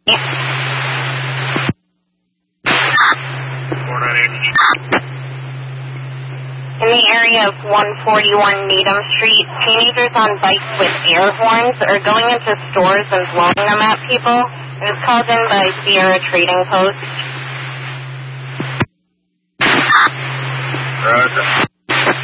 In the area of 141 Needham Street, teenagers on bikes with air horns are going into stores and blowing them at people. It was called in by Sierra Trading Post. Roger.